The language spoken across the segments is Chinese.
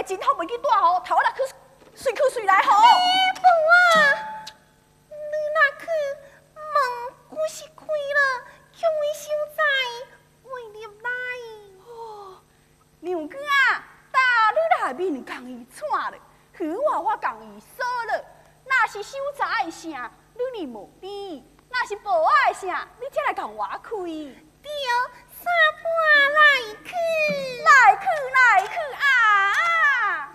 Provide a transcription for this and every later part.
真好，袂去带好，头来去随去随来好。 父啊，你若去门古是开了，向位小仔会入来。 哦，娘子啊，大你内面共伊串了，许我共伊锁了。若是小查的声，你无理；若是保爱的声，你才来共我开。 对，三半来去， 来去啊！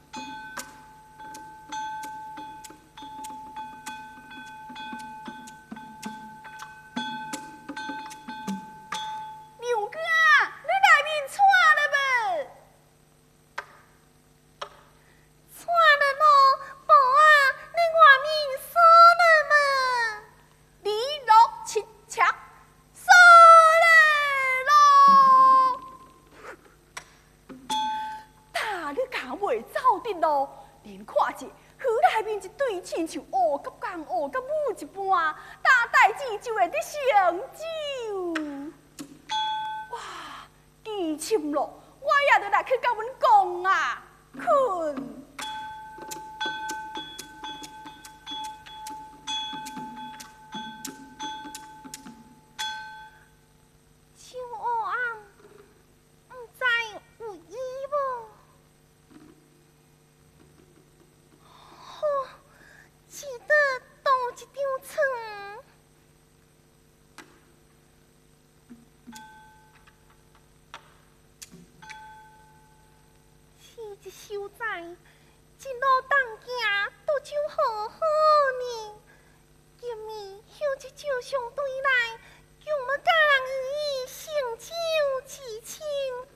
牛哥，你内面串了无？ 串了咯，宝啊，你外面锁了吗？ 李六七尺，锁了咯！大你敢袂走得路？连看者，河内面一对亲像乌甲公、乌甲母一般，大代志就会得成就。哇，记深咯，我也得来去甲阮讲啊，困。 像黑暗，不知有意无？好，记得倒一张床。是一小仔，一路当行，都就好好呢。今暝向这照相对来，用要甲人与伊成就至亲。